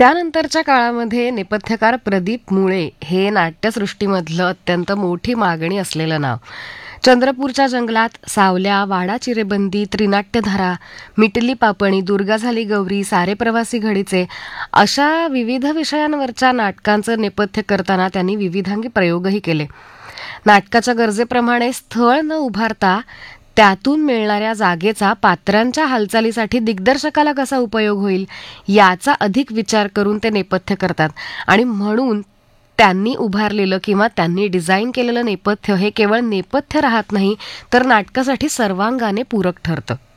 त्यानंतरच्या काळामध्ये नेपथ्यकार प्रदीप मुळे हे नाट्यसृष्टीमधलं अत्यंत मोठी मागणी असलेलं नाव. चंद्रपूरच्या जंगलात, सावल्या, वाडा चिरेबंदी, त्रिनाट्यधारा, मिटली पापणी, दुर्गा झाली गौरी, सारे प्रवासी घडीचे अशा विविध विषयांवरच्या नाटकांचं नेपथ्य करताना त्यांनी विविधांगी प्रयोगही केले. नाटकाच्या गरजेप्रमाणे स्थळ न उभारता त्यातून मिळणाऱ्या जागेचा पात्रांच्या हालचालीसाठी दिग्दर्शकाला कसा उपयोग होईल याचा अधिक विचार करून ते नेपथ्य करतात. आणि म्हणून त्यांनी उभारलेलं किंवा त्यांनी डिझाईन केलेलं नेपथ्य हे केवळ नेपथ्य राहत नाही, तर नाटकासाठी सर्वांगाने पूरक ठरतं.